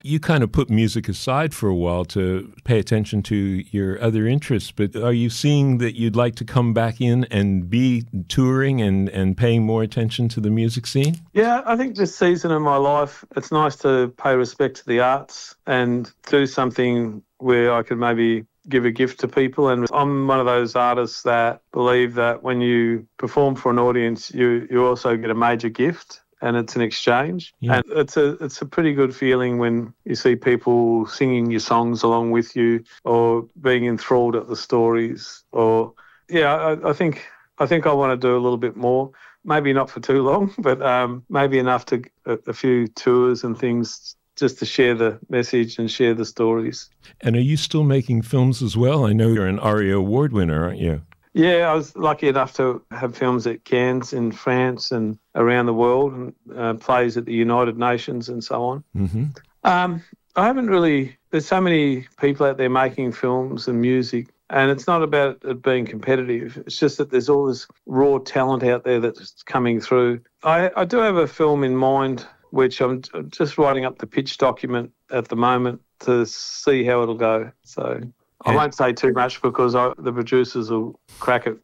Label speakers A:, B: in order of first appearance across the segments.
A: You kind of put music aside for a while to pay attention to your other interests, but are you seeing that you'd like to come back in and be touring and paying more attention to the music scene?
B: Yeah, I think this season of my life, it's nice to pay respect to the arts and do something where I could maybe give a gift to people. And I'm one of those artists that believe that when you perform for an audience, you also get a major gift. And it's an exchange. Yeah. And it's a pretty good feeling when you see people singing your songs along with you or being enthralled at the stories. Or, yeah, I think I want to do a little bit more. Maybe not for too long, but maybe enough to a few tours and things just to share the message and share the stories.
A: And are you still making films as well? I know you're an ARIA Award winner, aren't you?
B: Yeah, I was lucky enough to have films at Cannes in France and around the world, and plays at the United Nations and so on. Mm-hmm. I haven't really... There's so many people out there making films and music, and it's not about it being competitive. It's just that there's all this raw talent out there that's coming through. I do have a film in mind, which I'm just writing up the pitch document at the moment to see how it'll go. So... I won't say too much because the producers will crack it.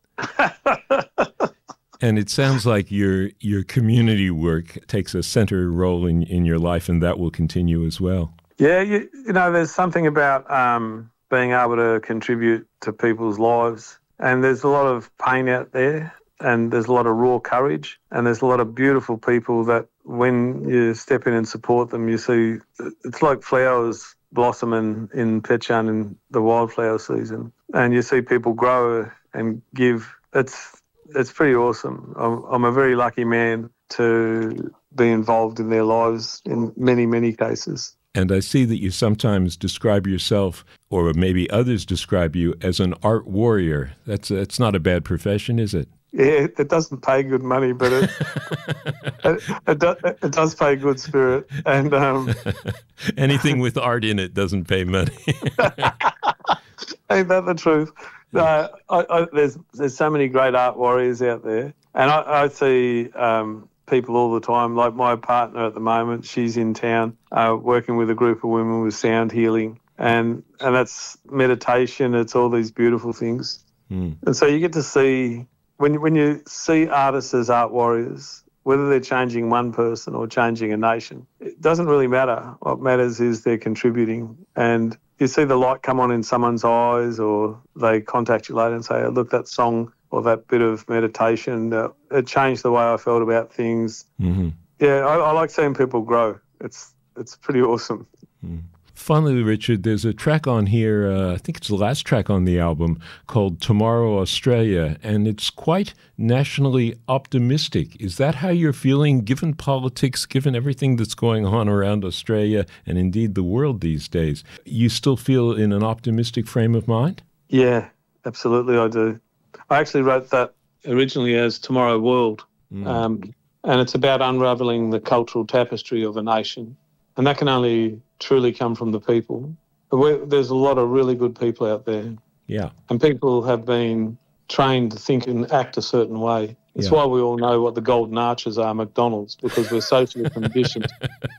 A: And it sounds like your community work takes a center role in your life, and that will continue as well.
B: Yeah, you know, there's something about being able to contribute to people's lives, and there's a lot of pain out there, and there's a lot of raw courage, and there's a lot of beautiful people that when you step in and support them, you see it's like flowers blossoming in Pechan in the wildflower season, and you see people grow and give. It's pretty awesome. I'm a very lucky man to be involved in their lives in many, many cases.
A: And I see that you sometimes describe yourself, or maybe others describe you, as an art warrior. That's not a bad profession, is it?
B: Yeah, it doesn't pay good money, but it does pay good spirit. And
A: anything with art in it doesn't pay money.
B: Ain't that the truth? No, there's so many great art warriors out there, and I see people all the time. Like my partner at the moment, she's in town working with a group of women with sound healing, and that's meditation. It's all these beautiful things, and so you get to see. When you see artists as art warriors, whether they're changing one person or changing a nation, it doesn't really matter. What matters is they're contributing. And you see the light come on in someone's eyes, or they contact you later and say, oh, look, that song or that bit of meditation, it changed the way I felt about things. Mm-hmm. Yeah, I like seeing people grow. It's pretty awesome.
A: Mm. Finally, Richard, there's a track on here, I think it's the last track on the album, called Tomorrow Australia, and it's quite nationally optimistic. Is that how you're feeling, given politics, given everything that's going on around Australia and indeed the world these days? You still feel in an optimistic frame of mind?
B: Yeah, absolutely I do. I actually wrote that originally as Tomorrow World, and it's about unravelling the cultural tapestry of a nation, and that can only truly come from the people. There's a lot of really good people out there.
A: Yeah.
B: And people have been trained to think and act a certain way. It's why we all know what the golden arches are, McDonald's, because we're socially conditioned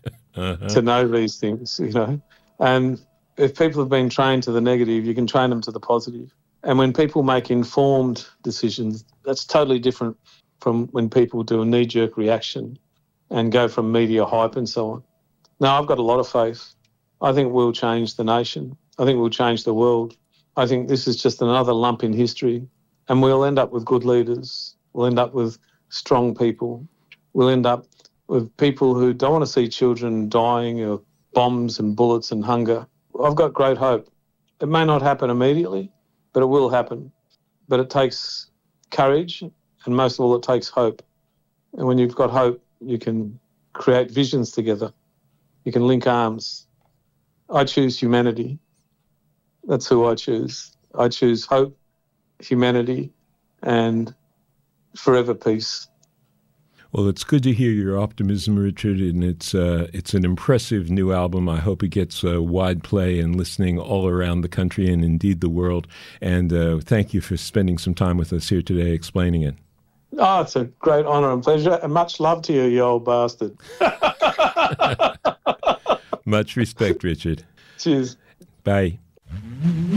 B: to know these things, you know. And if people have been trained to the negative, you can train them to the positive. And when people make informed decisions, that's totally different from when people do a knee-jerk reaction and go from media hype and so on. No, I've got a lot of faith. I think we'll change the nation. I think we'll change the world. I think this is just another lump in history, and we'll end up with good leaders. We'll end up with strong people. We'll end up with people who don't want to see children dying of bombs and bullets and hunger. I've got great hope. It may not happen immediately, but it will happen. But it takes courage, and most of all, it takes hope. And when you've got hope, you can create visions together. You can link arms. I choose humanity. That's who I choose. I choose hope, humanity, and forever peace.
A: Well, it's good to hear your optimism, Richard, and it's an impressive new album. I hope it gets wide play and listening all around the country and indeed the world. And thank you for spending some time with us here today explaining it.
B: Oh, it's a great honour and pleasure, and much love to you, you old bastard.
A: Much respect, Richard.
B: Cheers.
A: Bye.